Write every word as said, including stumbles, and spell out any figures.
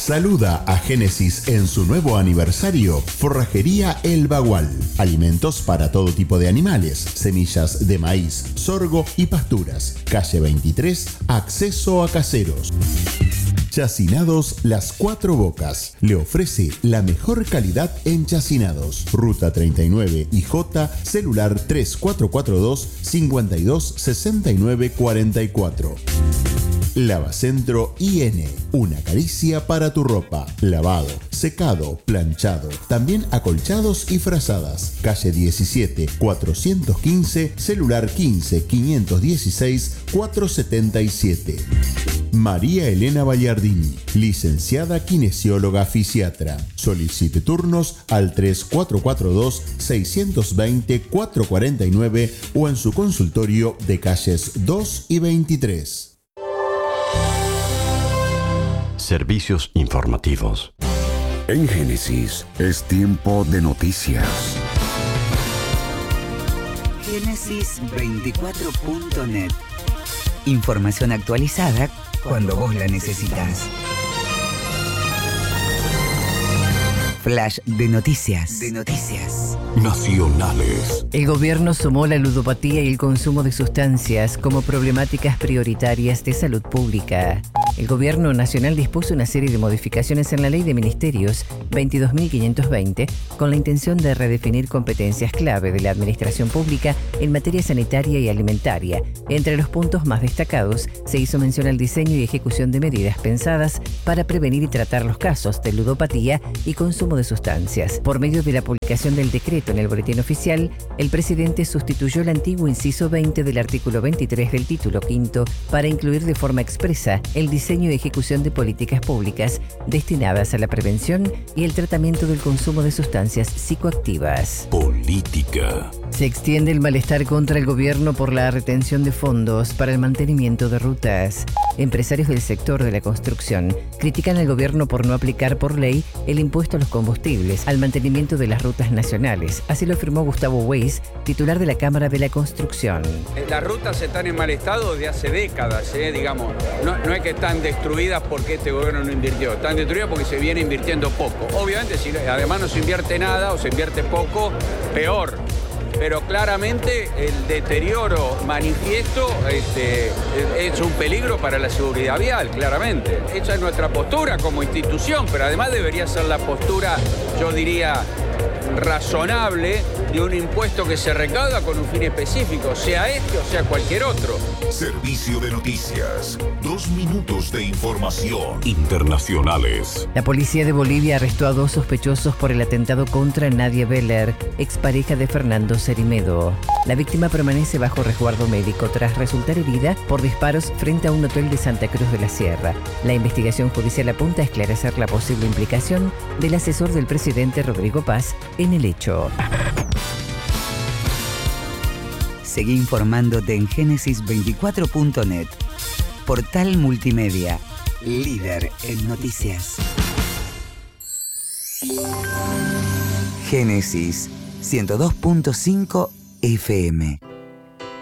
Saluda a Génesis en su nuevo aniversario. Forrajería El Bagual. Alimentos para todo tipo de animales, semillas de maíz, sorgo y pasturas. Calle veintitrés, acceso a Caseros. Chacinados Las Cuatro Bocas. Le ofrece la mejor calidad en chacinados. Ruta treinta y nueve I J, celular tres cuatro cuatro dos, cinco dos seis nueve cuatro cuatro. Lavacentro I N. Una caricia para tu ropa. Lavado, secado, planchado. También acolchados y frazadas. Calle diecisiete, cuatrocientos quince, celular quince, quinientos dieciséis, cuatrocientos setenta y siete. María Elena Ballardini, licenciada kinesióloga fisiatra. Solicite turnos al tres cuatro cuatro dos, seis dos cero, cuatro cuatro nueve o en su consultorio de calles dos y veintitrés. Servicios informativos. En Génesis es tiempo de noticias. Génesis veinticuatro punto net. Información actualizada cuando vos la necesitas. Flash de noticias. De noticias. Nacionales. El gobierno sumó la ludopatía y el consumo de sustancias como problemáticas prioritarias de salud pública. El gobierno nacional dispuso una serie de modificaciones en la Ley de Ministerios veintidós mil quinientos veinte con la intención de redefinir competencias clave de la administración pública en materia sanitaria y alimentaria. Entre los puntos más destacados se hizo mención al diseño y ejecución de medidas pensadas para prevenir y tratar los casos de ludopatía y consumo de sustancias. Por medio de la publicación del decreto en el Boletín Oficial, el presidente sustituyó el antiguo inciso veinte del artículo veintitrés del título quinto para incluir de forma expresa el diseño y ejecución de políticas públicas destinadas a la prevención y el tratamiento del consumo de sustancias psicoactivas. Política. Se extiende el malestar contra el gobierno por la retención de fondos para el mantenimiento de rutas. Empresarios del sector de la construcción critican al gobierno por no aplicar por ley el impuesto a los combustibles al mantenimiento de las rutas nacionales. Así lo afirmó Gustavo Weiss, titular de la Cámara de la Construcción. Las rutas están en mal estado desde hace décadas, ¿eh? digamos. No, no es que están destruidas porque este gobierno no invirtió. Están destruidas porque se viene invirtiendo poco. Obviamente, si además no se invierte nada o se invierte poco, peor. Pero claramente el deterioro manifiesto este, es un peligro para la seguridad vial, claramente. Esa es nuestra postura como institución, pero además debería ser la postura, yo diría, razonable de un impuesto que se recauda con un fin específico, sea este o sea cualquier otro. Servicio de noticias. Dos minutos de información. Internacionales. La policía de Bolivia arrestó a dos sospechosos por el atentado contra Nadia Beller, expareja de Fernando Cerimedo. La víctima permanece bajo resguardo médico tras resultar herida por disparos frente a un hotel de Santa Cruz de la Sierra. La investigación judicial apunta a esclarecer la posible implicación del asesor del presidente Rodrigo Paz en el hecho. Seguí informándote en Génesis veinticuatro punto net. Portal multimedia, líder en noticias. Génesis ciento dos punto cinco F M.